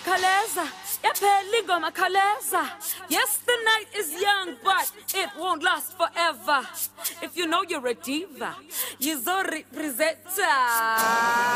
Kaleza, Epeligo Kaleza. Yes, the night is young, but it won't last forever. If you know you're a diva, you're Zori Presenta.